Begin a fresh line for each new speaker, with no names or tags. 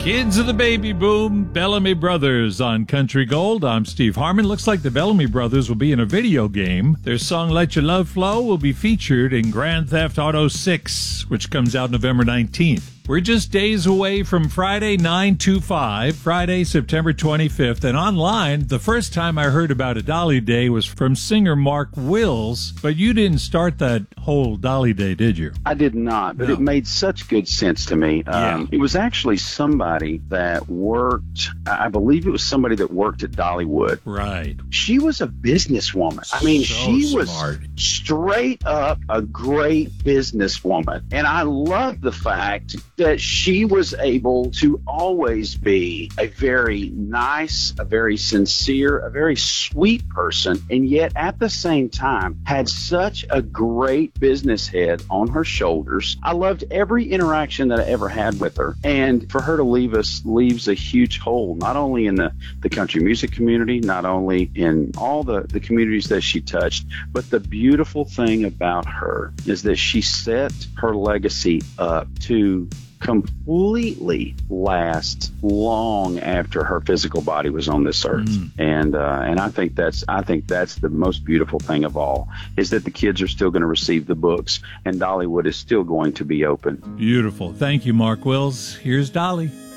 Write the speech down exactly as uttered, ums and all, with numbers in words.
Kids of the baby boom, Bellamy Brothers on Country Gold. I'm Steve Harmon. Looks like the Bellamy Brothers will be in a video game. Their song Let Your Love Flow will be featured in Grand Theft Auto six, which comes out November nineteenth. We're just days away from Friday nine two five, Friday, September twenty-fifth. And online, the first time I heard about a Dolly Day was from singer Mark Wills. But you didn't start that whole Dolly Day, did you?
I did not, but
No.
it made such good sense to me.
Yeah.
Um, it was actually somebody that worked, I believe it was somebody that worked at Dollywood.
Right.
She was a businesswoman. I mean,
So
she was
smart.
straight up a great businesswoman. And I love the fact that she was able to always be a very nice, a very sincere, a very sweet person, and yet at the same time had such a great business head on her shoulders. I loved every interaction that I ever had with her. And for her to leave us leaves a huge hole, not only in the, the country music community, not only in all the, the communities that she touched, but the beautiful thing about her is that she set her legacy up to completely last long after her physical body was on this earth.
Mm.
And uh, and I think that's I think that's the most beautiful thing of all, is that the kids are still going to receive the books and Dollywood is still going to be open.
Beautiful. Thank you, Mark Wills. Here's Dolly.